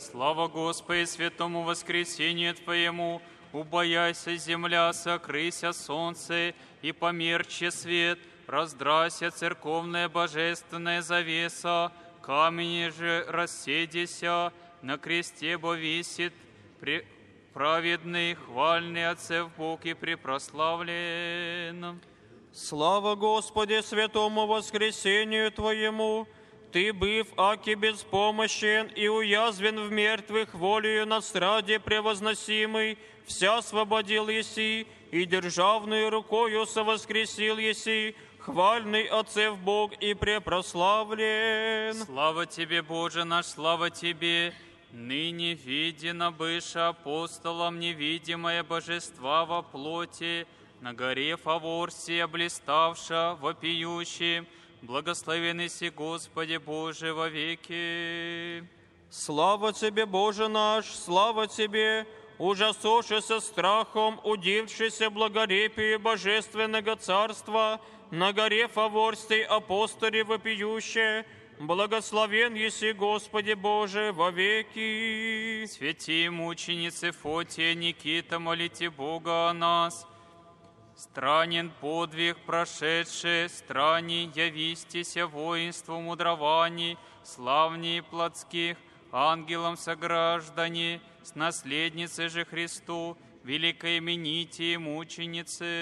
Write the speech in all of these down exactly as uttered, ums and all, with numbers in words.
Слава Господи, святому воскресению Твоему, убояйся земля, сокрыся солнце, и померче свет, раздрайся церковная божественная завеса, камень же расседися, на кресте бо висит при... праведный, хвальный Отцев Бог и препрославлен. Слава Господи, святому воскресению Твоему! Ты, быв аки беспомощен и уязвен в мертвых волею на страде превозносимый, вся освободил еси, и державную рукою совоскресил еси, хвальный Отцев Бог и препрославлен. Слава Тебе, Боже наш, слава Тебе! Ныне видено быше апостолам невидимое божества во плоти, на горе Фаворсия блиставша вопиющим, благословенный си Господи Боже во веки. Слава Тебе, Боже наш, слава Тебе, ужасошися страхом, удившися благорепию Божественного Царства, на горе Фаворсий апостоле вопиюще, благословен еси, Господи Боже, во веки. Святи мученицы Фотия, Никита, молите Бога о нас. Странен подвиг прошедший, страни явистися воинству мудрований, славней плотских, ангелам сограждане, с наследницей же Христу, великой имените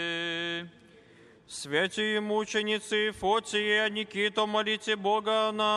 мученицы. Святые мученицы Фотия, Никита, молите Бога о нас.